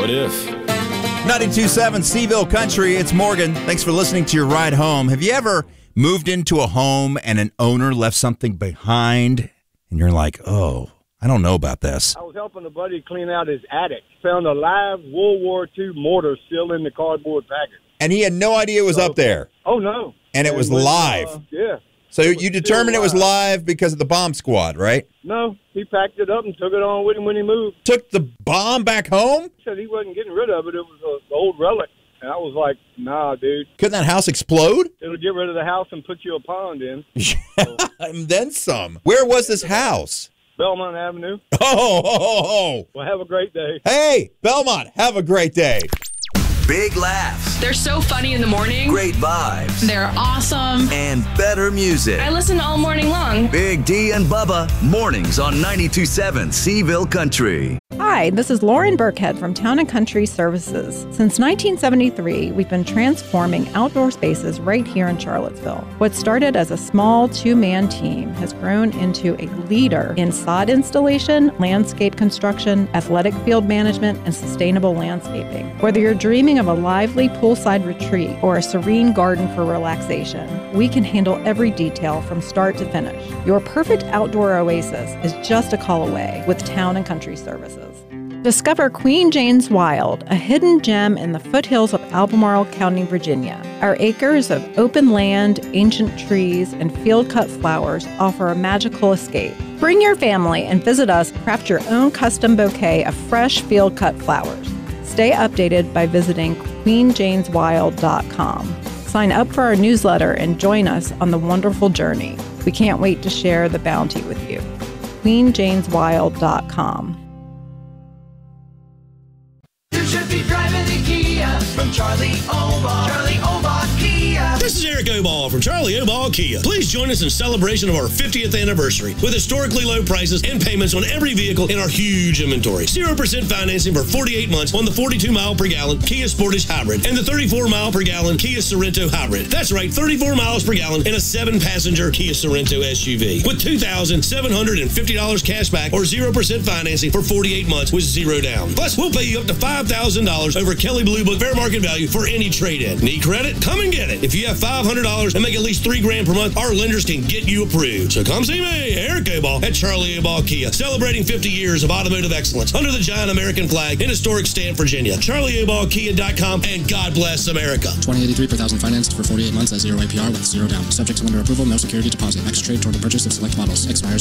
What if? 92.7 Seville Country, it's Morgan. Thanks for listening to your ride home. Have you ever moved into a home and an owner left something behind and you're like, oh, I don't know about this? I was helping a buddy clean out his attic. Found a live World War II mortar still in the cardboard package. And he had no idea it was up there. Oh, no. And it was live. Yeah. So you determined it was live because of the bomb squad, right? No, he packed it up and took it on with him when he moved. Took the bomb back home? He said he wasn't getting rid of it. It was an old relic. And I was like, nah, dude. Couldn't that house explode? It'll get rid of the house and put you a pond in. And then some. Where was this house? Belmont Avenue. Oh. Well, have a great day. Hey, Belmont, have a great day. Big laughs. They're so funny in the morning. Great vibes. They're awesome. And better music. I listen all morning long. Big D and Bubba, mornings on 92.7 Seville Country. Hi, this is Lauren Burkhead from Town & Country Services. Since 1973, we've been transforming outdoor spaces right here in Charlottesville. What started as a small two-man team has grown into a leader in sod installation, landscape construction, athletic field management, and sustainable landscaping. Whether you're dreaming of a lively poolside retreat or a serene garden for relaxation, we can handle every detail from start to finish. Your perfect outdoor oasis is just a call away with Town & Country Services. Discover Queen Jane's Wild, a hidden gem in the foothills of Albemarle County, Virginia. Our acres of open land, ancient trees, and field-cut flowers offer a magical escape. Bring your family and visit us. Craft your own custom bouquet of fresh field-cut flowers. Stay updated by visiting queenjaneswild.com. Sign up for our newsletter and join us on the wonderful journey. We can't wait to share the bounty with you. queenjaneswild.com. You should be driving the Kia from Charlie Obal. Charlie Obal Kia. This is Eric Obal from Charlie Obal Kia. Please join us in celebration of our 50th anniversary with historically low prices and payments on every vehicle in our huge inventory. 0% financing for 48 months on the 42 mile per gallon Kia Sportage Hybrid and the 34 mile per gallon Kia Sorento Hybrid. That's right, 34 miles per gallon in a 7-passenger Kia Sorento SUV with $2,750 cash back or 0% financing for 48 months with zero down. Plus, we'll pay you up to $5,000 over Kelley Blue Book fair market value for any trade-in. Need credit? Come and get it. If you have $500 and make at least $3,000 per month, our lenders can get you approved. So come see me, Eric Obal, at Charlie Obal Kia, celebrating 50 years of automotive excellence under the giant American flag in historic Stamp, Virginia. CharlieObalKia.com, and God bless America. $20.83 per thousand financed for 48 months at 0 APR with 0 down. Subject to lender approval, no security deposit. Next trade toward the purchase of select models. Expires